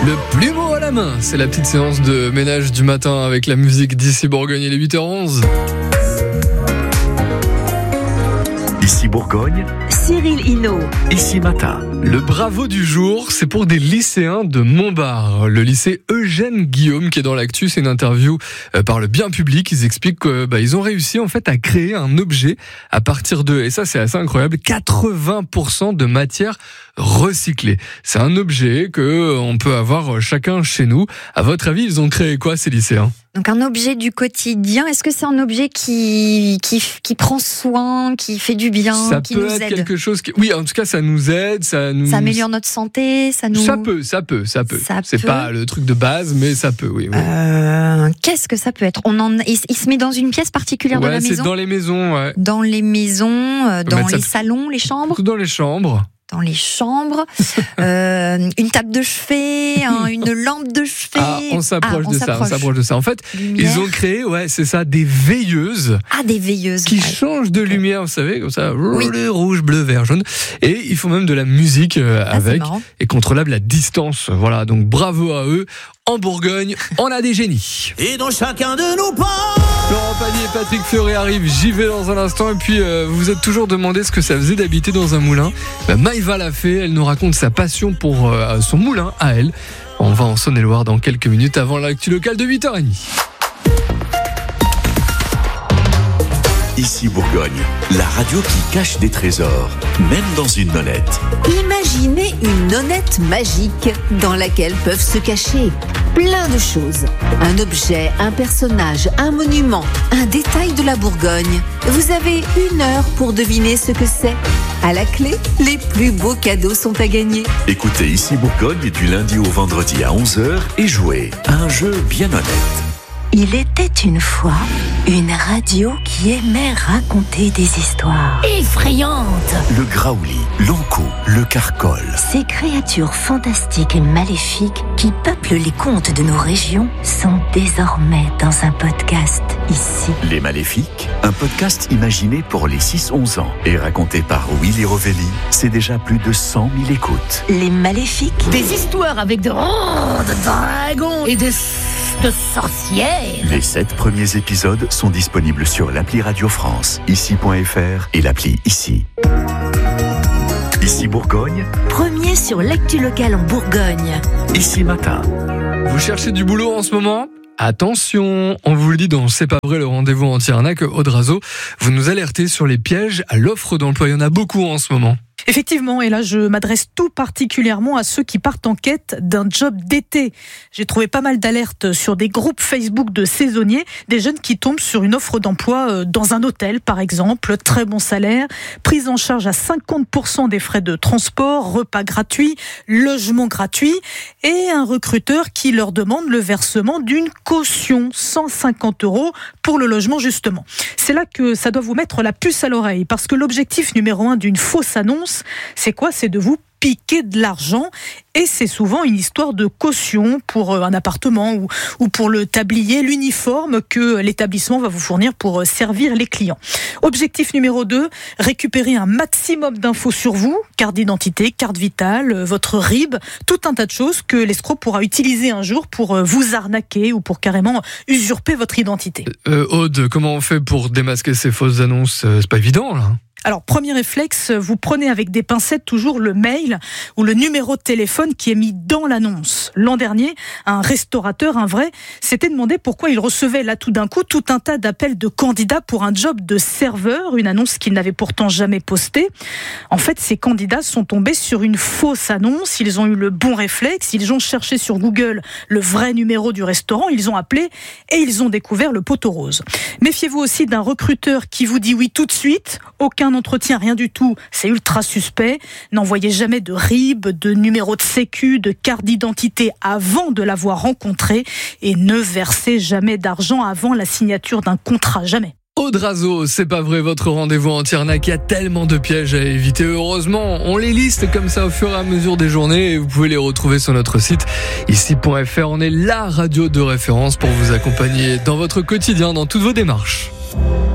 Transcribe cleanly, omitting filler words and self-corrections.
Le plumeau à la main, c'est la petite séance de ménage du matin avec la musique d'ici Bourgogne, il est 8h11. Ici Bourgogne, Cyril Hinault. Ici Matin. Le bravo du jour, c'est pour des lycéens de Montbard. Le lycée Eugène Guillaume qui est dans l'actu, c'est une interview par le bien public. Ils expliquent qu'ils ont réussi en fait à créer un objet à partir de, et ça c'est assez incroyable, 80% de matière recyclée. C'est un objet que on peut avoir chacun chez nous. À votre avis, ils ont créé quoi ces lycéens ? Donc un objet du quotidien, est-ce que c'est un objet qui prend soin, qui fait du bien, ça qui peut nous être aide? quelque chose qui... Oui, en tout cas, ça nous aide, ça améliore notre santé, ça peut. C'est pas le truc de base, mais ça peut, oui. Qu'est-ce que ça peut être? Il se met dans une pièce particulière de la maison? C'est dans les maisons, ouais. Dans les maisons, dans les salons, les chambres? Dans les chambres. Dans les chambres, une table de chevet, une lampe de chevet. On s'approche de ça. En fait, lumière. Ils ont créé, c'est ça, des veilleuses. Des veilleuses. Qui changent de lumière, vous savez, comme ça, rouge, bleu, vert, jaune. Et ils font même de la musique avec, et contrôlable à distance. Voilà, donc bravo à eux. En Bourgogne, on a des génies. Et dans chacun de nos pas. Laurent Pagny et Patrick Fiori arrivent, j'y vais dans un instant. Et puis, vous vous êtes toujours demandé ce que ça faisait d'habiter dans un moulin. Maïva l'a fait, elle nous raconte sa passion pour son moulin à elle. On va en Saône-et-Loire dans quelques minutes avant l'actu locale de 8h30. Ici Bourgogne, la radio qui cache des trésors, même dans une nonnette. Imaginez une nonnette magique dans laquelle peuvent se cacher plein de choses. Un objet, un personnage, un monument, un détail de la Bourgogne. Vous avez 1 heure pour deviner ce que c'est. À la clé, les plus beaux cadeaux sont à gagner. Écoutez Ici Bourgogne du lundi au vendredi à 11h et jouez à un jeu bien honnête. Il était une fois une radio qui aimait raconter des histoires effrayantes. Le graouli, l'encou, le carcol. Ces créatures fantastiques et maléfiques qui peuplent les contes de nos régions sont désormais dans un podcast ici. Les Maléfiques, un podcast imaginé pour les 6-11 ans et raconté par Willy Rovelli, c'est déjà plus de 100 000 écoutes. Les Maléfiques. Des histoires avec de dragons et de sorcières. Les 7 premiers épisodes sont disponibles sur l'appli Radio France, ici.fr et l'appli Ici. Ici Bourgogne. Premier sur l'actu locale en Bourgogne. Ici Matin. Vous cherchez du boulot en ce moment ? Attention, on vous le dit dans C'est pas vrai, le rendez-vous anti-arnaque, Audrazo, vous nous alertez sur les pièges à l'offre d'emploi. Il y en a beaucoup en ce moment. Effectivement, et là je m'adresse tout particulièrement à ceux qui partent en quête d'un job d'été. J'ai trouvé pas mal d'alertes sur des groupes Facebook de saisonniers, des jeunes qui tombent sur une offre d'emploi dans un hôtel par exemple, très bon salaire, prise en charge à 50% des frais de transport, repas gratuits, logement gratuit, et un recruteur qui leur demande le versement d'une caution, 150 € pour le logement justement. C'est là que ça doit vous mettre la puce à l'oreille, parce que l'objectif numéro 1 d'une fausse annonce, c'est quoi ? C'est de vous piquer de l'argent, et c'est souvent une histoire de caution pour un appartement ou pour le tablier, l'uniforme que l'établissement va vous fournir pour servir les clients. Objectif numéro 2, récupérer un maximum d'infos sur vous, carte d'identité, carte vitale, votre RIB, tout un tas de choses que l'escroc pourra utiliser un jour pour vous arnaquer ou pour carrément usurper votre identité. Aude, comment on fait pour démasquer ces fausses annonces ? C'est pas évident là. Alors, premier réflexe, vous prenez avec des pincettes toujours le mail ou le numéro de téléphone qui est mis dans l'annonce. L'an dernier, un restaurateur, un vrai, s'était demandé pourquoi il recevait là tout d'un coup tout un tas d'appels de candidats pour un job de serveur, une annonce qu'il n'avait pourtant jamais postée. En fait, ces candidats sont tombés sur une fausse annonce, ils ont eu le bon réflexe, ils ont cherché sur Google le vrai numéro du restaurant, ils ont appelé et ils ont découvert le poteau rose. Méfiez-vous aussi d'un recruteur qui vous dit oui tout de suite, aucun entretien, rien du tout, c'est ultra suspect. N'envoyez jamais de RIB, de numéro de sécu, de carte d'identité avant de l'avoir rencontré, et ne versez jamais d'argent avant la signature d'un contrat, jamais. Audrazo, c'est pas vrai, votre rendez-vous anti-arnaque, il y a tellement de pièges à éviter. Heureusement, on les liste comme ça au fur et à mesure des journées et vous pouvez les retrouver sur notre site ici.fr. On est la radio de référence pour vous accompagner dans votre quotidien, dans toutes vos démarches.